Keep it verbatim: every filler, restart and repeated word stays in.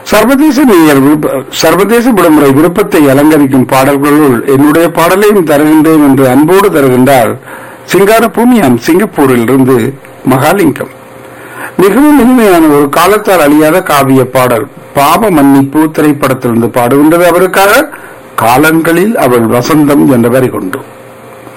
சர்வதேச நேயர் விருப்ப- சர்வதேச விடுமுறை விருப்பத்தை அலங்கரிக்கும் பாடல்களுள் என்னுடைய பாடலையும் தருகின்றேன் என்று அன்போடு தருகின்றார் சிங்கார பூமியாம் சிங்கப்பூரில் இருந்து மகாலிங்கம். மிகவும் இனிமையான ஒரு காலத்தால் அழியாத காவிய பாடல் பாவ மன்னிப்பு திரைப்படத்திலிருந்து பாடுகின்றது அவருக்காக. காலங்களில் அவள் வசந்தம் என்ற வரி கொண்டு